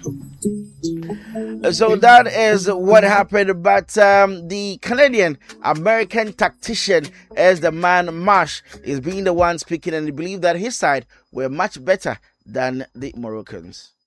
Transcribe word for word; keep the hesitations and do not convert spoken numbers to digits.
So that is what happened. But um, the Canadian American tactician, as the man Marsh, is being the one speaking, and he believed that his side were much better than the Moroccans.